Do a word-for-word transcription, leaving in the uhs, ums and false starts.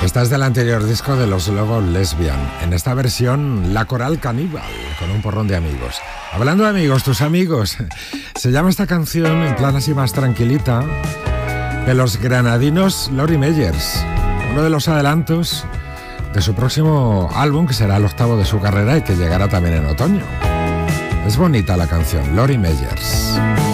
Esta es del anterior disco de los Logos Lesbian. En esta versión, la coral Caníbal, con un porrón de amigos. Hablando de amigos, tus amigos. Se llama esta canción, en plan así más tranquilita, de los granadinos Lori Meyers. Uno de los adelantos de su próximo álbum, que será el octavo de su carrera y que llegará también en otoño. Es bonita la canción, Lori Meyers.